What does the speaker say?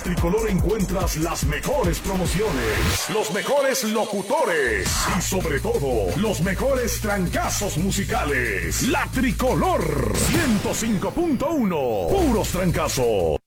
Tricolor encuentras las mejores promociones, los mejores locutores y sobre todo los mejores trancazos musicales. La Tricolor 105.1, puros trancazos.